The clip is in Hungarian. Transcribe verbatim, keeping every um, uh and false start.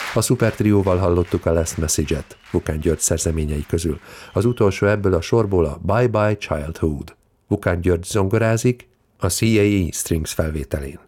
A szupertrióval hallottuk a Last Message-et, Vukán György szerzeményei közül. Az utolsó ebből a sorból a Bye Bye Childhood. Vukán György zongorázik, a C A E Strings felvételén.